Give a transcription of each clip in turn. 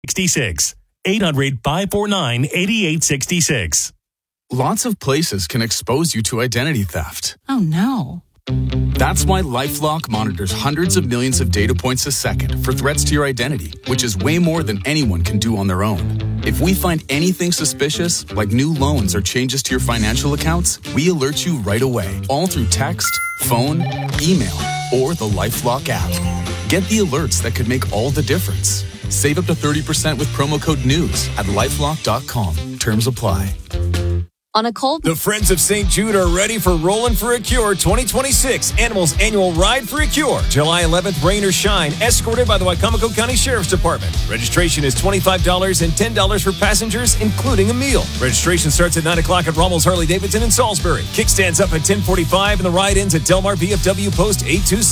66. 800-549-8866. Lots of places can expose you to identity theft. Oh, no. That's why LifeLock monitors hundreds of millions of data points a second for threats to your identity, which is way more than anyone can do on their own. If we find anything suspicious, like new loans or changes to your financial accounts, we alert you right away, all through text, phone, email, or the LifeLock app. Get the alerts that could make all the difference. Save up to 30% with promo code NEWS at lifelock.com. Terms apply. On a cold... The Friends of St. Jude are ready for Rollin' for a Cure 2026, Animals Annual Ride for a Cure. July 11th, rain or shine, escorted by the Wicomico County Sheriff's Department. Registration is $25 and $10 for passengers, including a meal. Registration starts at 9 o'clock at Rommel's Harley-Davidson in Salisbury. Kickstands up at 10:45 and the ride ends at Delmar VFW Post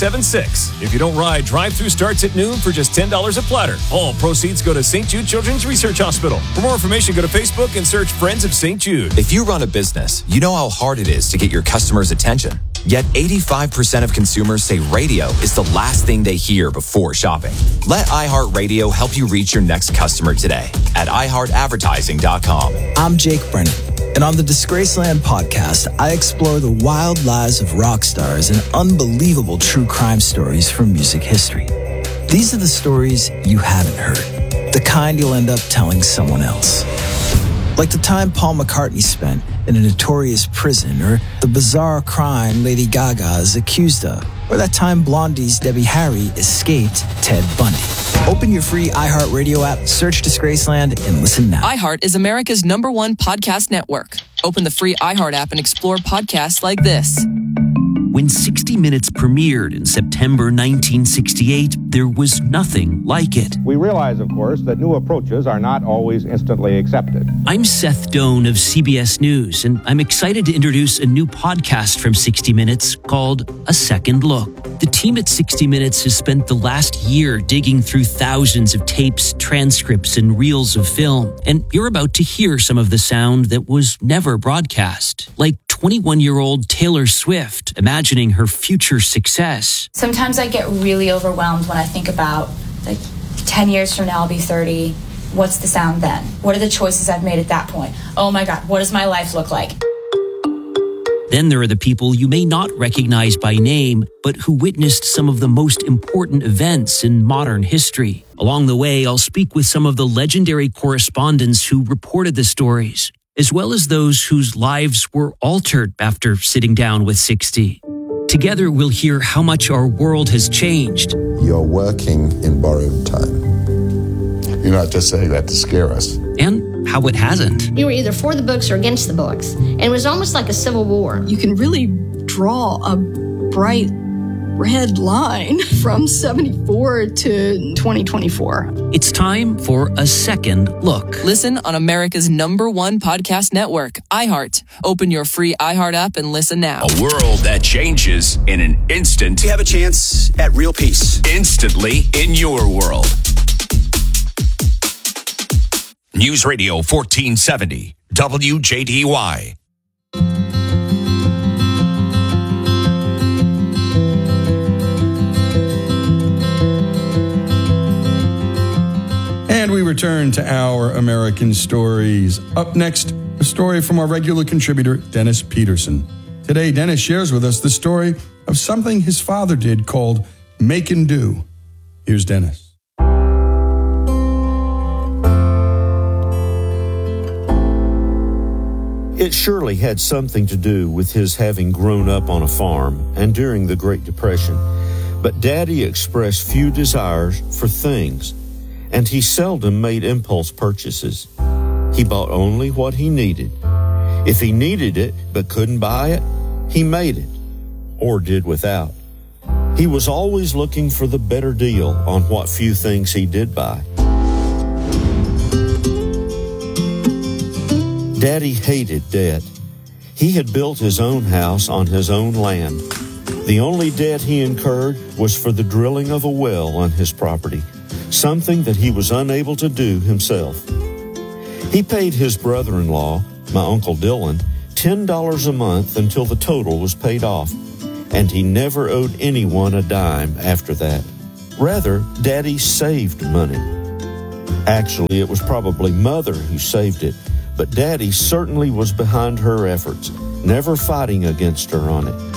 8276. If you don't ride, drive-through starts at noon for just $10 a platter. All proceeds go to St. Jude Children's Research Hospital. For more information, go to Facebook and search Friends of St. Jude. If you run a business, you know how hard it is to get your customers' attention. Yet 85% of consumers say radio is the last thing they hear before shopping. Let iHeartRadio help you reach your next customer today at iHeartAdvertising.com. I'm Jake Brennan, and on the Disgraceland podcast, I explore the wild lives of rock stars and unbelievable true crime stories from music history. These are the stories you haven't heard, the kind you'll end up telling someone else. Like the time Paul McCartney spent in a notorious prison, or the bizarre crime Lady Gaga is accused of, or that time Blondie's Debbie Harry escaped Ted Bundy. Open your free iHeartRadio app, search Disgraceland, and listen now. iHeart is America's #1 podcast network. Open the free iHeart app and explore podcasts like this. When 60 Minutes premiered in September 1968, there was nothing like it. We realize, of course, that new approaches are not always instantly accepted. I'm Seth Doan of CBS News, and I'm excited to introduce a new podcast from 60 Minutes called A Second Look. The team at 60 Minutes has spent the last year digging through thousands of tapes, transcripts, and reels of film, and you're about to hear some of the sound that was never broadcast, like 21-year-old Taylor Swift imagining her future success. Sometimes I get really overwhelmed when I think about, 10 years from now I'll be 30. What's the sound then? What are the choices I've made at that point? Oh my God, what does my life look like? Then there are the people you may not recognize by name, but who witnessed some of the most important events in modern history. Along the way, I'll speak with some of the legendary correspondents who reported the stories, as well as those whose lives were altered after sitting down with 60. Together, we'll hear how much our world has changed. You're working in borrowed time. You're not just saying that to scare us. And how it hasn't. You were either for the books or against the books. And it was almost like a civil war. You can really draw a bright red line from 74 to 2024. It's time for A Second Look. Listen on America's #1 podcast network, iHeart. Open your free iHeart app and listen now. A world that changes in an instant. You have a chance at real peace. Instantly in your world. News Radio 1470, WJDY. And we return to our American Stories. Up next, a story from our regular contributor, Dennis Peterson. Today, Dennis shares with us the story of something his father did called Make and Do. Here's Dennis. It surely had something to do with his having grown up on a farm and during the Great Depression. But Daddy expressed few desires for things, and he seldom made impulse purchases. He bought only what he needed. If he needed it but couldn't buy it, he made it, or did without. He was always looking for the better deal on what few things he did buy. Daddy hated debt. He had built his own house on his own land. The only debt he incurred was for the drilling of a well on his property, something that he was unable to do himself. He paid his brother-in-law, my Uncle Dylan, $10 a month until the total was paid off, and he never owed anyone a dime after that. Rather, Daddy saved money. Actually, it was probably Mother who saved it, but Daddy certainly was behind her efforts, never fighting against her on it.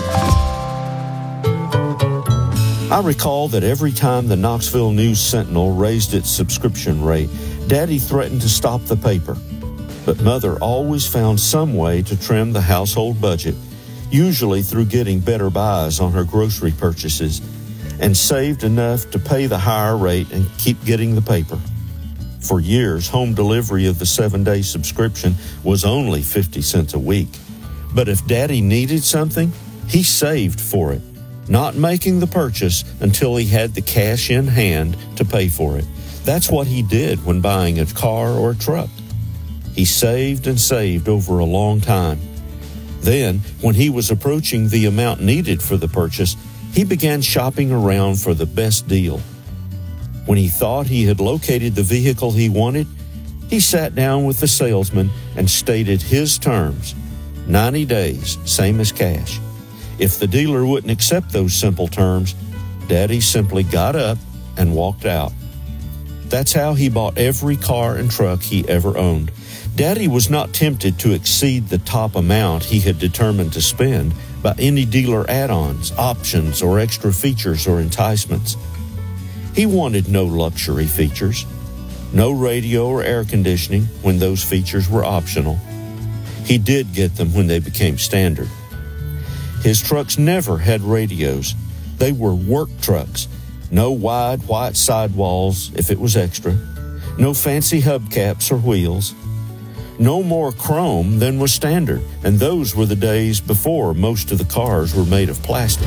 I recall that every time the Knoxville News-Sentinel raised its subscription rate, Daddy threatened to stop the paper. But Mother always found some way to trim the household budget, usually through getting better buys on her grocery purchases, and saved enough to pay the higher rate and keep getting the paper. For years, home delivery of the 7-day subscription was only 50 cents a week. But if Daddy needed something, he saved for it, not making the purchase until he had the cash in hand to pay for it. That's what he did when buying a car or a truck. He saved and saved over a long time. Then, when he was approaching the amount needed for the purchase, he began shopping around for the best deal. When he thought he had located the vehicle he wanted, he sat down with the salesman and stated his terms. 90 days, same as cash. If the dealer wouldn't accept those simple terms, Daddy simply got up and walked out. That's how he bought every car and truck he ever owned. Daddy was not tempted to exceed the top amount he had determined to spend by any dealer add-ons, options, or extra features or enticements. He wanted no luxury features, no radio or air conditioning when those features were optional. He did get them when they became standard. His trucks never had radios. They were work trucks. No wide white sidewalls if it was extra. No fancy hubcaps or wheels. No more chrome than was standard, and those were the days before most of the cars were made of plastic.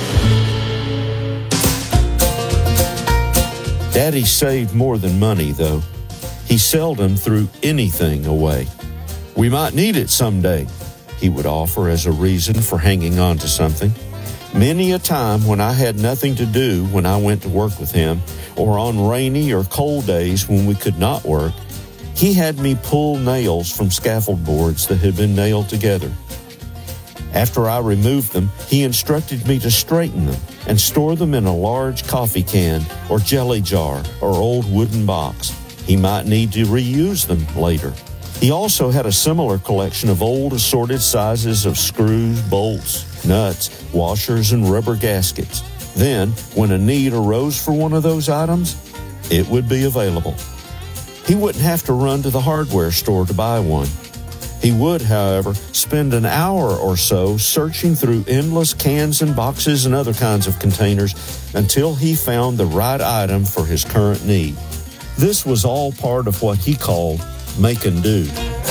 Daddy saved more than money, though. He seldom threw anything away. We might need it someday, he would offer as a reason for hanging on to something. Many a time when I had nothing to do when I went to work with him, or on rainy or cold days when we could not work, he had me pull nails from scaffold boards that had been nailed together. After I removed them, he instructed me to straighten them and store them in a large coffee can or jelly jar or old wooden box. He might need to reuse them later. He also had a similar collection of old assorted sizes of screws, bolts, nuts, washers, and rubber gaskets. Then, when a need arose for one of those items, it would be available. He wouldn't have to run to the hardware store to buy one. He would, however, spend an hour or so searching through endless cans and boxes and other kinds of containers until he found the right item for his current need. This was all part of what he called make and do.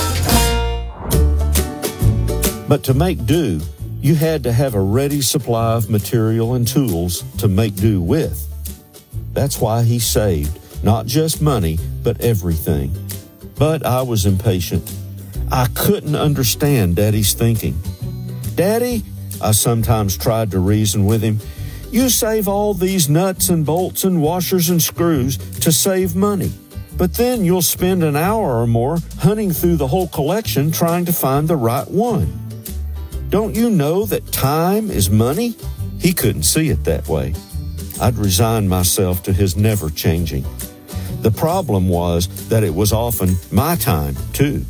But to make do, you had to have a ready supply of material and tools to make do with. That's why he saved. Not just money, but everything. But I was impatient. I couldn't understand Daddy's thinking. Daddy, I sometimes tried to reason with him, you save all these nuts and bolts and washers and screws to save money. But then you'll spend an hour or more hunting through the whole collection trying to find the right one. Don't you know that time is money? He couldn't see it that way. I'd resigned myself to his never changing. The problem was that it was often my time, too.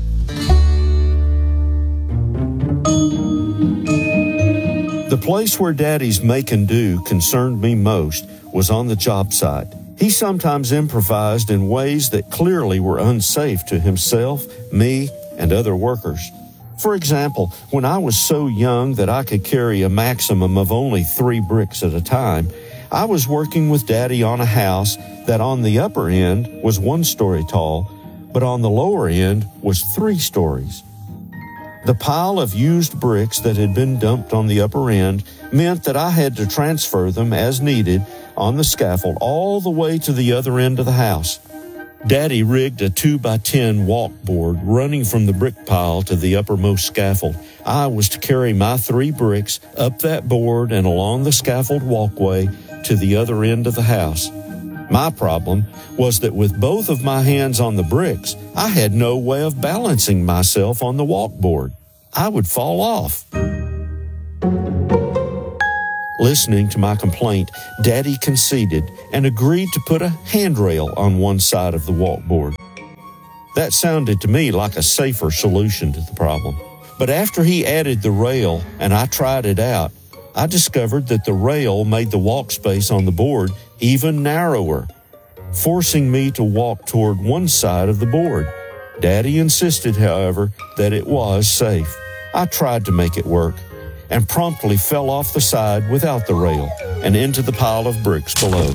The place where Daddy's make and do concerned me most was on the job site. He sometimes improvised in ways that clearly were unsafe to himself, me, and other workers. For example, when I was so young that I could carry a maximum of only 3 bricks at a time, I was working with Daddy on a house that on the upper end was 1 story tall, but on the lower end was 3 stories. The pile of used bricks that had been dumped on the upper end meant that I had to transfer them as needed on the scaffold all the way to the other end of the house. Daddy rigged a 2x10 walk board running from the brick pile to the uppermost scaffold. I was to carry my 3 bricks up that board and along the scaffold walkway to the other end of the house. My problem was that with both of my hands on the bricks, I had no way of balancing myself on the walk board. I would fall off. Listening to my complaint, Daddy conceded and agreed to put a handrail on one side of the walkboard. That sounded to me like a safer solution to the problem. But after he added the rail and I tried it out, I discovered that the rail made the walk space on the board even narrower, forcing me to walk toward one side of the board. Daddy insisted, however, that it was safe. I tried to make it work and promptly fell off the side without the rail and into the pile of bricks below.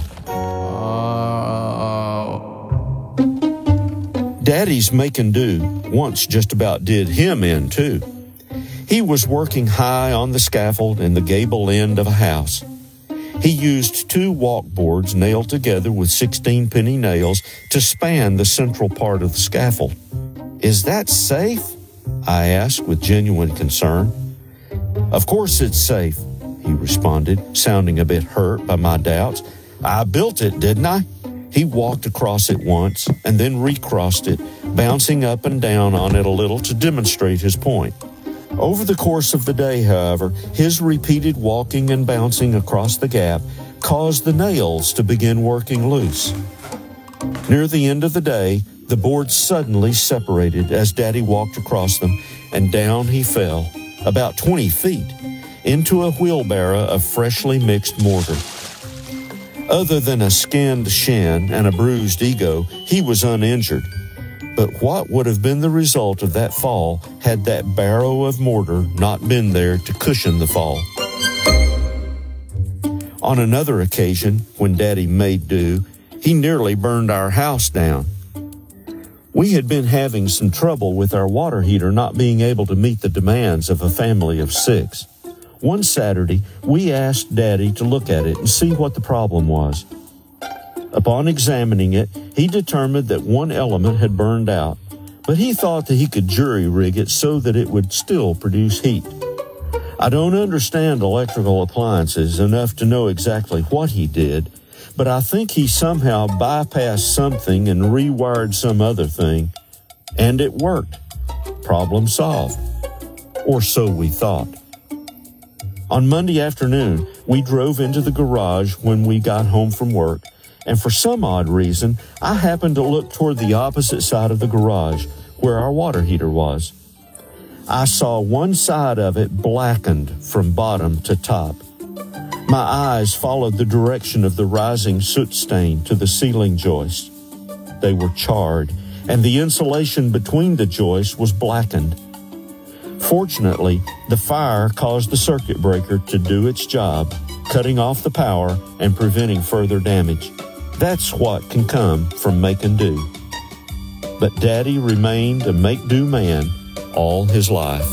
Daddy's making do once just about did him in, too. He was working high on the scaffold in the gable end of a house. He used 2 walkboards nailed together with 16-penny nails to span the central part of the scaffold. "Is that safe?" I asked with genuine concern. "Of course it's safe," he responded, sounding a bit hurt by my doubts. "I built it, didn't I?" He walked across it once and then recrossed it, bouncing up and down on it a little to demonstrate his point. Over the course of the day, however, his repeated walking and bouncing across the gap caused the nails to begin working loose. Near the end of the day, the boards suddenly separated as Daddy walked across them, and down he fell, about 20 feet, into a wheelbarrow of freshly mixed mortar. Other than a skinned shin and a bruised ego, he was uninjured. But what would have been the result of that fall had that barrow of mortar not been there to cushion the fall? On another occasion, when Daddy made do, he nearly burned our house down. We had been having some trouble with our water heater not being able to meet the demands of a family of 6. One Saturday, we asked Daddy to look at it and see what the problem was. Upon examining it, he determined that one element had burned out, but he thought that he could jury-rig it so that it would still produce heat. I don't understand electrical appliances enough to know exactly what he did, but I think he somehow bypassed something and rewired some other thing, and it worked. Problem solved. Or so we thought. On Monday afternoon, we drove into the garage when we got home from work, and for some odd reason, I happened to look toward the opposite side of the garage, where our water heater was. I saw one side of it blackened from bottom to top. My eyes followed the direction of the rising soot stain to the ceiling joists. They were charred, and the insulation between the joists was blackened. Fortunately, the fire caused the circuit breaker to do its job, cutting off the power and preventing further damage. That's what can come from making do. But Daddy remained a make-do man all his life.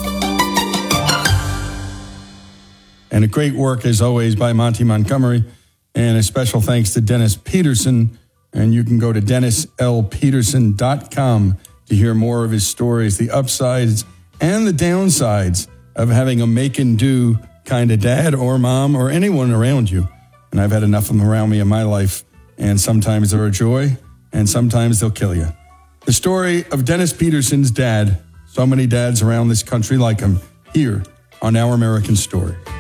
And a great work, as always, by Monty Montgomery. And a special thanks to Dennis Peterson. And you can go to DennisLPeterson.com to hear more of his stories, the upsides and the downsides of having a make-and-do kind of dad or mom or anyone around you. And I've had enough of them around me in my life. And sometimes they're a joy, and sometimes they'll kill you. The story of Dennis Peterson's dad, so many dads around this country like him, here on Our American Story.